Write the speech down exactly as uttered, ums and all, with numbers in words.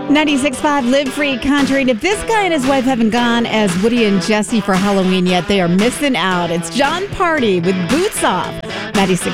ninety-six point five Live Free Country. And if this guy and his wife haven't gone as Woody and Jesse for Halloween yet, they are missing out. It's John Party with Boots Off. ninety-six